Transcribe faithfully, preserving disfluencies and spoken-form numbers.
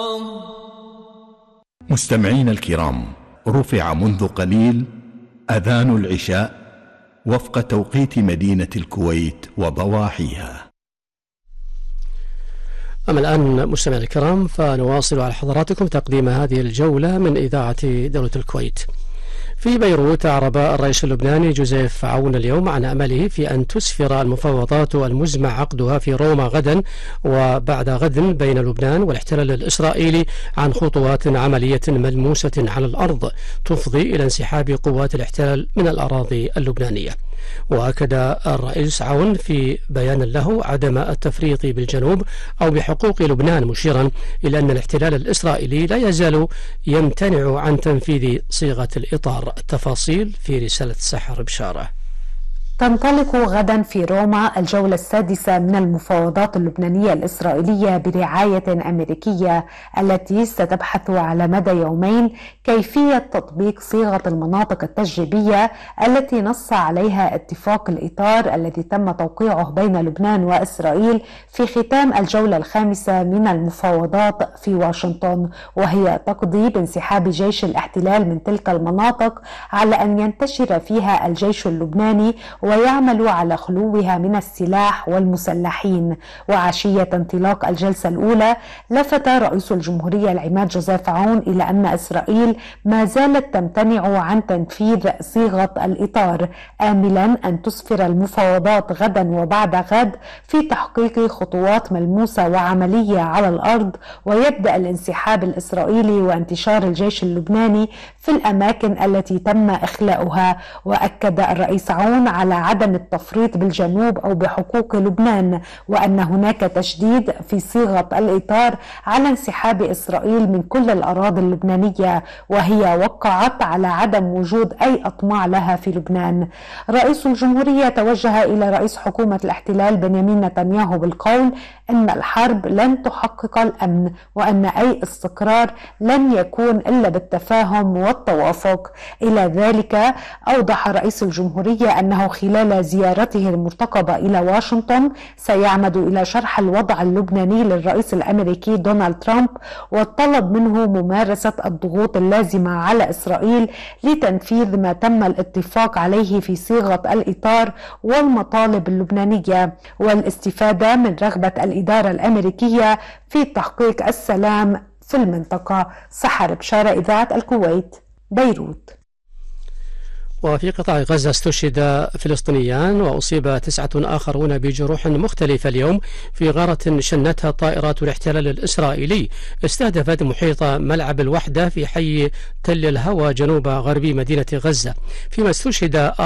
مستمعينا الكرام، رفع منذ قليل أذان العشاء وفق توقيت مدينة الكويت وضواحيها. أما الآن مستمعينا الكرام فنواصل على حضراتكم تقديم هذه الجولة من إذاعة دولة الكويت. في بيروت أعرب الرئيس اللبناني جوزيف عون اليوم عن أمله في أن تسفر المفاوضات المزمع عقدها في روما غدا وبعد غد بين لبنان والاحتلال الإسرائيلي عن خطوات عملية ملموسة على الأرض تفضي إلى انسحاب قوات الاحتلال من الأراضي اللبنانية. وأكد الرئيس عون في بيان له عدم التفريط بالجنوب أو بحقوق لبنان، مشيرا إلى أن الاحتلال الإسرائيلي لا يزال يمتنع عن تنفيذ صيغة الإطار. التفاصيل في رسالة سحر بشارة. تنطلق غدا في روما الجولة السادسة من المفاوضات اللبنانية الإسرائيلية برعاية أمريكية التي ستبحث على مدى يومين كيفية تطبيق صيغة المناطق التجريبية التي نص عليها اتفاق الإطار الذي تم توقيعه بين لبنان وإسرائيل في ختام الجولة الخامسة من المفاوضات في واشنطن، وهي تقضي بانسحاب جيش الاحتلال من تلك المناطق على أن ينتشر فيها الجيش اللبناني ويعمل على خلوها من السلاح والمسلحين. وعشية انطلاق الجلسة الأولى لفت رئيس الجمهورية العماد جوزيف عون إلى أن إسرائيل ما زالت تمتنع عن تنفيذ صيغة الإطار، آملا أن تسفر المفاوضات غدا وبعد غد في تحقيق خطوات ملموسة وعملية على الأرض، ويبدأ الانسحاب الإسرائيلي وانتشار الجيش اللبناني في الأماكن التي تم إخلاؤها. وأكد الرئيس عون على عدم التفريط بالجنوب أو بحقوق لبنان، وأن هناك تشديد في صيغة الإطار على انسحاب إسرائيل من كل الأراضي اللبنانية، وهي وقعت على عدم وجود أي أطماع لها في لبنان. رئيس الجمهورية توجه إلى رئيس حكومة الاحتلال بنيامين نتنياهو بالقول إن الحرب لن تحقق الأمن، وأن أي استقرار لن يكون إلا بالتفاهم والتوافق. إلى ذلك أوضح رئيس الجمهورية أنه خلال زيارته المرتقبة إلى واشنطن سيعمد إلى شرح الوضع اللبناني للرئيس الأمريكي دونالد ترامب، وطلب منه ممارسة الضغوط اللازمة على إسرائيل لتنفيذ ما تم الاتفاق عليه في صيغة الإطار والمطالب اللبنانية، والاستفادة من رغبة الإدارة الأمريكية في تحقيق السلام في المنطقة. سحر بشارة، إذاعة الكويت، بيروت. وفي قطاع غزة استشهد فلسطينيان وأصيب تسعة آخرون بجروح مختلفة اليوم في غارة شنتها طائرات الاحتلال الإسرائيلي استهدفت محيط ملعب الوحدة في حي تل الهوى جنوب غربي مدينة غزة، فيما استشهد